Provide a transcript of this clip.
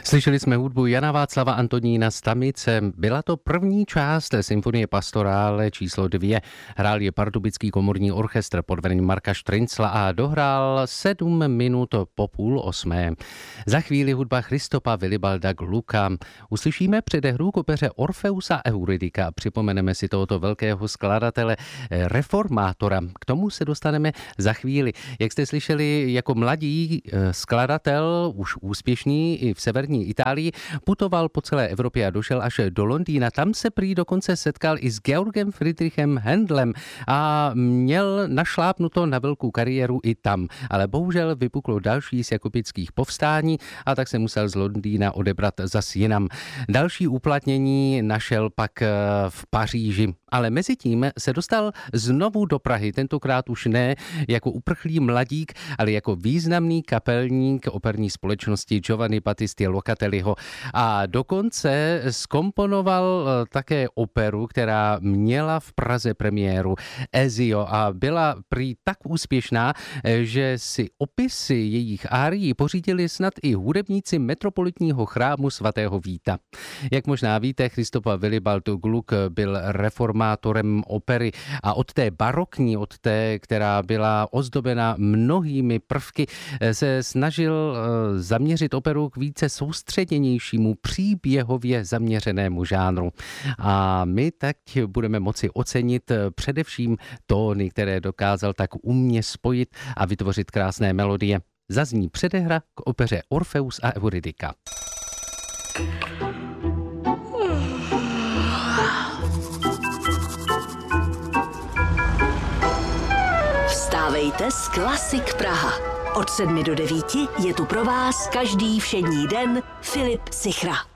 Slyšeli jsme hudbu Jana Václava Antonína Stamice. Byla to první část symfonie Pastorále číslo 2. Hrál je Pardubický komorní orchestr pod vedením Marka Štrincla a dohrál 7 minut po 7:30. Za chvíli hudba Christopa Vilibalda Glucka. Uslyšíme předehru k opeře Orfeus a Eurydika. Připomeneme si tohoto velkého skladatele, reformátora. K tomu se dostaneme za chvíli. Jak jste slyšeli, jako mladý skladatel, už úspěšný i v severní Itálii, putoval po celé Evropě a došel až do Londýna. Tam se prý dokonce setkal i s Georgem Friedrichem Händelem a měl našlápnuto na velkou kariéru i tam. Ale bohužel vypuklo další z jakobických povstání a tak se musel z Londýna odebrat zas jinam. Další uplatnění našel pak v Paříži. Ale mezi tím se dostal znovu do Prahy, tentokrát už ne jako uprchlý mladík, ale jako významný kapelník operní společnosti Giovanni Battisti Locatelliho. A dokonce zkomponoval také operu, která měla v Praze premiéru, Ezio, a byla prý tak úspěšná, že si opisy jejich árií pořídili snad i hudebníci metropolitního chrámu svatého Víta. Jak možná víte, Christopa Vilibald Gluck byl reformátorem opery a od té barokní, od té, která byla ozdobena mnohými prvky, se snažil zaměřit operu k více soustředěnějšímu, příběhově zaměřenému žánru. A my tak budeme moci ocenit především tóny, které dokázal tak umně spojit a vytvořit krásné melodie. Zazní předehra k opeře Orfeus a Eurydika. Vstávejte s Klasik Praha. Od 7 do 9 je tu pro vás každý všední den Filip Sichra.